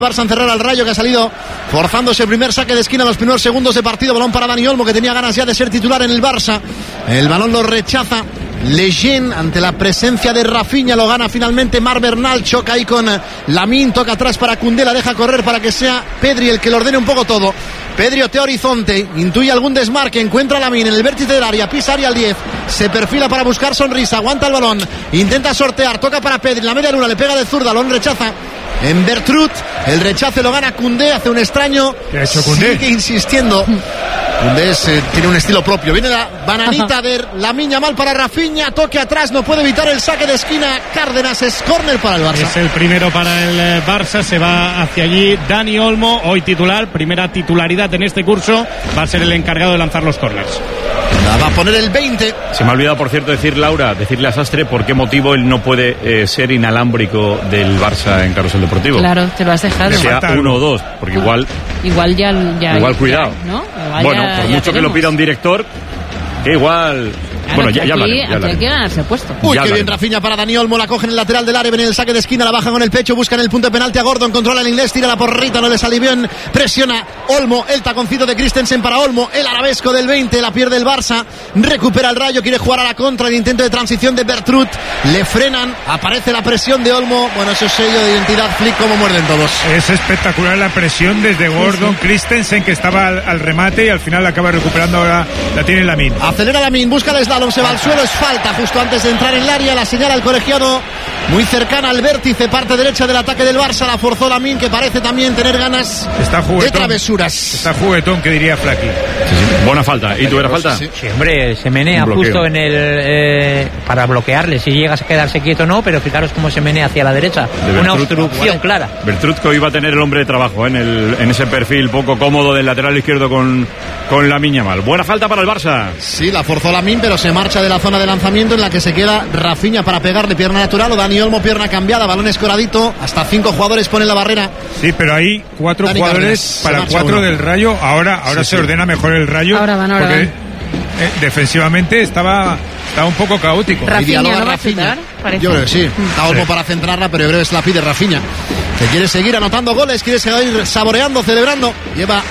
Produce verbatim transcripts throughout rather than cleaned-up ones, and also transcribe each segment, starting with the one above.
Barça encerrar al Rayo, que ha salido forzando ese primer saque de esquina en los primeros segundos de partido. Balón para Dani Olmo, que tenía ganas ya de ser titular en el Barça. El balón lo rechaza Lejeune ante la presencia de Rafinha. Lo gana finalmente Marc Bernal. Choca ahí con Lamine, toca atrás para Koundé, la deja correr para que sea Pedri el que lo ordene un poco todo. Pedri otea horizonte, intuye algún desmarque, encuentra a Lamine en el vértice del área, pisa área al diez, se perfila para buscar sonrisa, aguanta el balón, intenta sortear, toca para Pedri, la media luna, le pega de zurda, balón rechaza en Bertrut, el rechace lo gana Koundé, hace un extraño, ¿qué ha hecho Koundé? Sigue insistiendo. Koundé eh, tiene un estilo propio. Viene la bananita de Lamine Yamal para Rafinha, toque atrás, no puede evitar el saque de esquina. Cárdenas, es córner para el Barça. Es el primero para el Barça, se va hacia allí Dani Olmo, hoy titular, primera titularidad en este curso, va a ser el encargado de lanzar los córners. La va a poner el veinte. Se me ha olvidado, por cierto, decir, Laura, decirle a Sastre por qué motivo él no puede eh, ser inalámbrico del Barça en Carrusel Deportivo. Claro, te lo has dejado. Sea uno o dos, porque igual... Igual ya... ya igual cuidado. Ya, ¿no? Igual bueno, ya, por ya mucho tenemos. que lo pida un director, que igual... Claro, bueno, ya, ya aquí, hablaremos, ya aquí hablaremos. hay que ganarse puesto. Uy, Ya qué la bien Rafinha para Dani Olmo, la coge en el lateral del área, viene el saque de esquina, la baja con el pecho, busca en el punto de penalti a Gordon, controla el inglés, tira la porrita, no le sale bien, presiona Olmo, el taconcito de Christensen para Olmo, el arabesco del veinte, la pierde el Barça, recupera el Rayo, quiere jugar a la contra, el intento de transición de Bertrut, le frenan, aparece la presión de Olmo, bueno, eso es sello de identidad, Flick, como muerden todos. Es espectacular la presión desde Gordon, sí, sí. Christensen, que estaba al, al remate y al final la acaba recuperando, ahora la tiene Lamine. Acelera Lamine, busca el slalom, se va al suelo, es falta justo antes de entrar en el área, la señala el colegiado muy cercana al vértice, parte derecha del ataque del Barça, la forzó Lamine, que parece también tener ganas está de travesuras. Está juguetón, que diría Flaky. Sí, sí. Buena falta. ¿Y tú era falta? Sí, sí, hombre, se menea justo en el eh, para bloquearle, si llegas a quedarse quieto no, pero fijaros cómo se menea hacia la derecha, una obstrucción clara. Bertrut, que hoy va a tener el hombre de trabajo, ¿eh? en, el, en ese perfil poco cómodo del lateral izquierdo con, con Lamine Yamal. Buena falta para el Barça. Sí, la forzó Lamine, pero se marcha de la zona de lanzamiento en la que se queda Rafinha para pegarle, pierna natural, o Dani Olmo, pierna cambiada, balón escoradito, hasta cinco jugadores ponen la barrera. Sí, pero hay cuatro Dani jugadores Cárdenas, para cuatro uno. del Rayo, ahora, ahora sí, se sí. ordena mejor el Rayo, ahora van, ahora porque van. Eh, defensivamente estaba, estaba un poco caótico. Rafinha, Dialoga ¿no va a Rafinha. chutar? Parece. Yo creo que sí, está Olmo Sí. para centrarla, pero yo creo que se la pide Rafinha, que quiere seguir anotando goles, quiere seguir saboreando, celebrando, lleva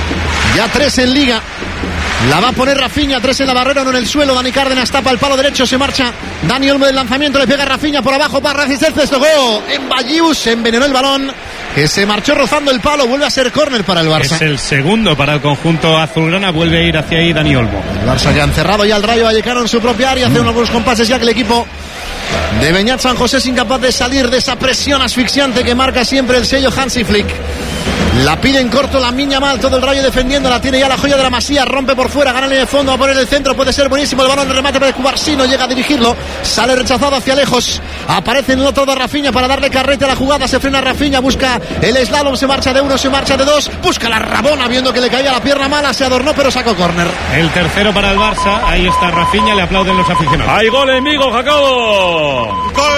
ya tres en Liga. La va a poner Rafinha, tres en la barrera, uno en el suelo. Dani Cárdenas tapa el palo derecho, se marcha Dani Olmo del lanzamiento, le pega a Rafinha por abajo para resistencia, tocó en Bayou, se envenenó el balón, que se marchó rozando el palo, vuelve a ser córner para el Barça. Es el segundo para el conjunto azulgrana, vuelve a ir hacia ahí Dani Olmo. El Barça ya ha encerrado ya el Rayo Vallecano en su propia área, hace mm. unos compases ya que el equipo de Beñat San José es incapaz de salir de esa presión asfixiante que marca siempre el sello Hansi Flick. La pide en corto Lamine Yamal, todo el Rayo defendiendo, la tiene ya la joya de la Masía, rompe por fuera, gana en el fondo, va a poner el centro, puede ser buenísimo, el balón de remate para Cubarsí, no llega a dirigirlo, sale rechazado hacia lejos, aparece en el otro de Rafinha para darle carrete a la jugada, se frena Rafinha, busca el slalom, se marcha de uno, se marcha de dos, busca la Rabona, viendo que le caía la pierna mala, se adornó pero sacó córner. El tercero para el Barça, ahí está Rafinha, le aplauden los aficionados. ¡Hay gol, amigo Jacobo! ¡Gol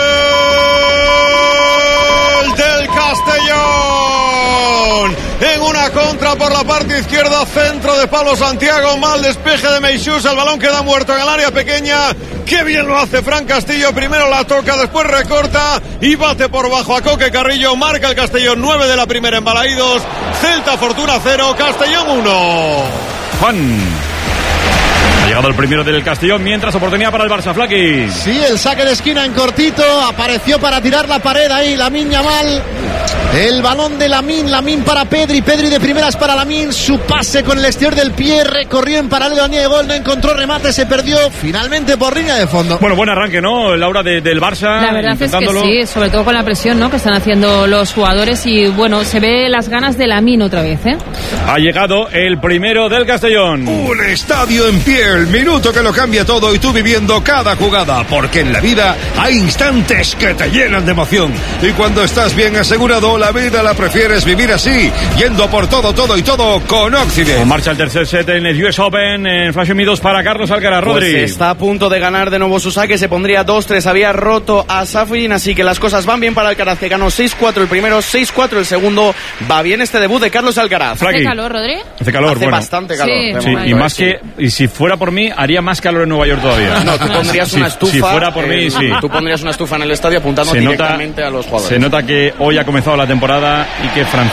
del Castellón! En una contra por la parte izquierda, centro de Pablo Santiago, mal despeje de Meixús, el balón queda muerto en el área pequeña. Qué bien lo hace Fran Castillo, primero la toca, después recorta y bate por bajo a Coque Carrillo, marca el Castellón, nueve de la primera en Balaídos, Celta Fortuna cero, Castellón uno. Juan. Ha llegado el primero del Castellón, mientras oportunidad para el Barça, Flaky. Sí, el saque de esquina en cortito, apareció para tirar la pared ahí, Lamine Yamal. El balón de Lamine, Lamine para Pedri, Pedri de primeras para Lamine, su pase con el exterior del pie, recorrió en paralelo a línea de gol, no encontró remate, se perdió finalmente por línea de fondo. Bueno, buen arranque, ¿no, Laura, de, del Barça? La verdad es que sí, sobre todo con la presión, ¿no?, que están haciendo los jugadores y bueno, se ve las ganas de Lamine otra vez, ¿eh? Ha llegado el primero del Castellón. Un estadio en pie, el minuto que lo cambia todo y tú viviendo cada jugada, porque en la vida hay instantes que te llenan de emoción y cuando estás bien asegurado, la vida la prefieres vivir así, yendo por todo, todo y todo con Occident. En marcha el tercer set en el U S Open, en Flash M dos para Carlos Alcaraz. Rodri. Pues está a punto de ganar de nuevo su saque, se pondría dos tres, había roto a Safin, así que las cosas van bien para Alcaraz, que ganó seis cuatro el primero, seis cuatro el segundo. Va bien este debut de Carlos Alcaraz. Flaqui. ¿Hace calor, Rodri? Hace calor, Hace bueno. bastante calor. Sí, Sí, momento, y más sí. que, y si fuera por mí, haría más calor en Nueva York todavía. No, tú pondrías Si- una estufa. Si fuera por mí, eh, sí. Tú pondrías una estufa en el estadio apuntando Se nota, directamente a los jugadores. se nota que hoy ha comenzado comenzado la temporada y que Francia